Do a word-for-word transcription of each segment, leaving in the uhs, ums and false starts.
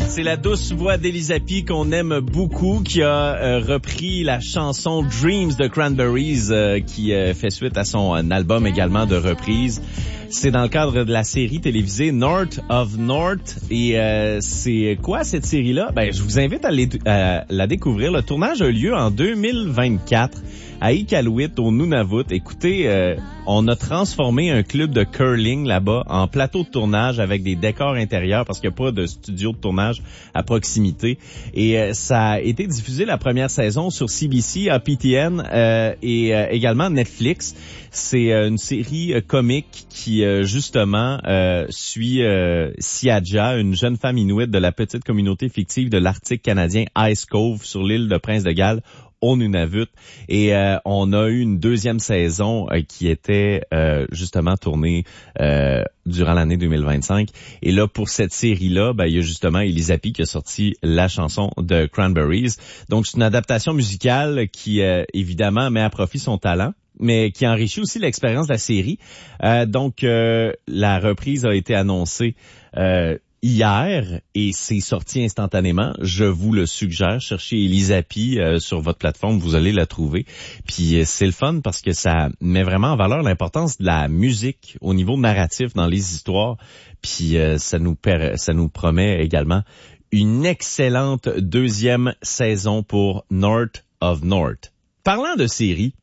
C'est la douce voix d'Elisa P qu'on aime beaucoup, qui a euh, repris la chanson Dreams de Cranberries, euh, qui euh, fait suite à son euh, album également de reprise. C'est dans le cadre de la série télévisée North of North. Et euh, c'est quoi cette série-là? Ben, je vous invite à, les, à la découvrir. Le tournage a eu lieu en deux mille vingt-quatre à Iqaluit, au Nunavut. Écoutez, euh, on a transformé un club de curling là-bas en plateau de tournage avec des décors intérieurs parce qu'il n'y a pas de studio de tournage à proximité. Et euh, ça a été diffusé la première saison sur C B C, A P T N euh, et euh, également Netflix. C'est euh, une série euh, comique qui euh, justement euh, suit euh, Siaja, une jeune femme inuite de la petite communauté fictive de l'Arctique canadien Ice Cove sur l'île de Prince de Galles au Nunavut. Et euh, on a eu une deuxième saison euh, qui était euh, justement tournée euh, durant l'année deux mille vingt-cinq. Et là, pour cette série-là, ben, il y a justement Elisa P qui a sorti la chanson de Cranberries. Donc, c'est une adaptation musicale qui, euh, évidemment, met à profit son talent, mais qui enrichit aussi l'expérience de la série. Euh, donc, euh, la reprise a été annoncée euh, hier et c'est sorti instantanément. Je vous le suggère. Cherchez Elisa P euh, sur votre plateforme, vous allez la trouver. Puis euh, c'est le fun parce que ça met vraiment en valeur l'importance de la musique au niveau narratif dans les histoires. Puis euh, ça nous per- ça nous promet également une excellente deuxième saison pour North of North. Parlant de séries,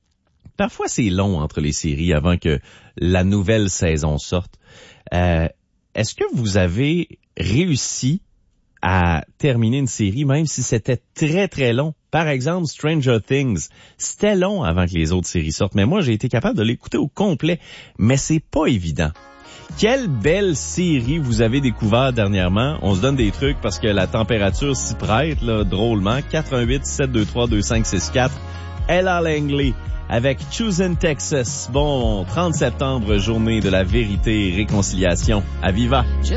parfois c'est long entre les séries avant que la nouvelle saison sorte. Euh, Est-ce que vous avez réussi à terminer une série même si c'était très très long? Par exemple, Stranger Things, c'était long avant que les autres séries sortent, mais moi j'ai été capable de l'écouter au complet, mais c'est pas évident. Quelle belle série vous avez découvert dernièrement? On se donne des trucs parce que la température s'y prête, là, drôlement. quatre un huit, sept deux trois, deux cinq six quatre. Ella Langley avec Choosing Texas. Bon, trente septembre, journée de la vérité et réconciliation. À Viva!